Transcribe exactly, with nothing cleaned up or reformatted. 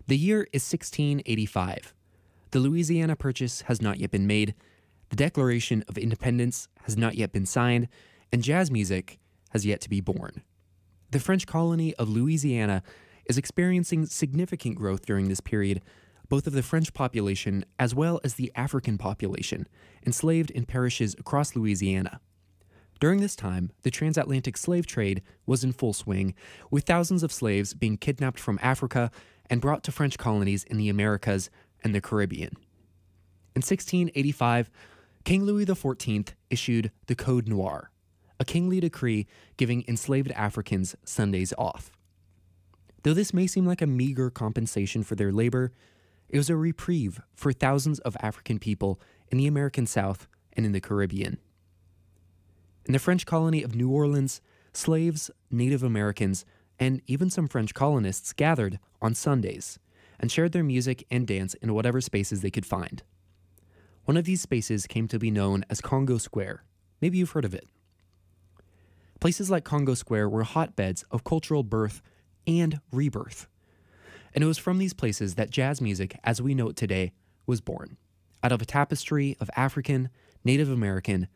The year is sixteen eighty-five. The Louisiana Purchase has not yet been made, the Declaration of Independence has not yet been signed, and jazz music has yet to be born. The French colony of Louisiana is experiencing significant growth during this period, both of the French population as well as the African population, enslaved in parishes across Louisiana. During this time, the transatlantic slave trade was in full swing, with thousands of slaves being kidnapped from Africa and brought to French colonies in the Americas and the Caribbean. In sixteen eighty-five, King Louis the fourteenth issued the Code Noir, a kingly decree giving enslaved Africans Sundays off. Though this may seem like a meager compensation for their labor, it was a reprieve for thousands of African people in the American South and in the Caribbean. In the French colony of New Orleans, slaves, Native Americans, and even some French colonists gathered on Sundays and shared their music and dance in whatever spaces they could find. One of these spaces came to be known as Congo Square. Maybe you've heard of it. Places like Congo Square were hotbeds of cultural birth and rebirth. And it was from these places that jazz music, as we know it today, was born, out of a tapestry of African, Native American,